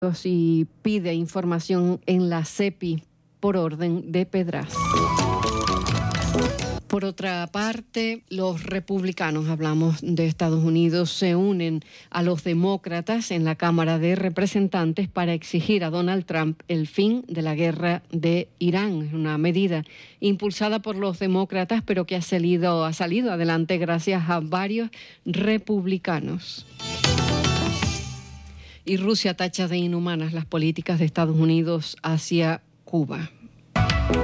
y pide información en la CEPI por orden de Pedraza. Por otra parte, los republicanos, hablamos de Estados Unidos, se unen a los demócratas en la Cámara de Representantes para exigir a Donald Trump el fin de la guerra de Irán. Es una medida impulsada por los demócratas, pero que ha salido adelante gracias a varios republicanos. Y Rusia tacha de inhumanas las políticas de Estados Unidos hacia Cuba.